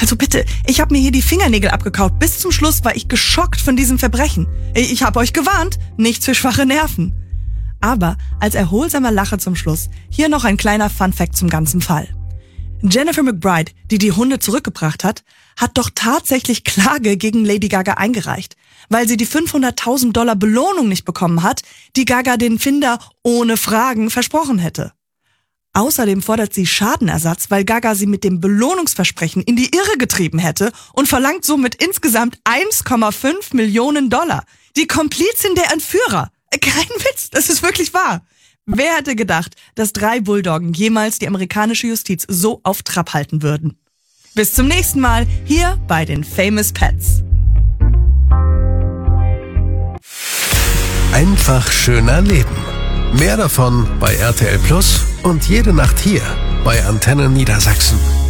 Also bitte, ich habe mir hier die Fingernägel abgekaut. Bis zum Schluss war ich geschockt von diesem Verbrechen. Ich habe euch gewarnt, nichts für schwache Nerven. Aber als erholsamer Lacher zum Schluss, hier noch ein kleiner Funfact zum ganzen Fall. Jennifer McBride, die die Hunde zurückgebracht hat, hat doch tatsächlich Klage gegen Lady Gaga eingereicht, weil sie die $500.000 Belohnung nicht bekommen hat, die Gaga den Finder ohne Fragen versprochen hätte. Außerdem fordert sie Schadenersatz, weil Gaga sie mit dem Belohnungsversprechen in die Irre getrieben hätte und verlangt somit insgesamt $1,5 Millionen. Die Komplizin der Entführer. Kein Witz, das ist wirklich wahr. Wer hätte gedacht, dass 3 Bulldoggen jemals die amerikanische Justiz so auf Trab halten würden? Bis zum nächsten Mal hier bei den Famous Pets. Einfach schöner Leben. Mehr davon bei RTL Plus und jede Nacht hier bei Antenne Niedersachsen.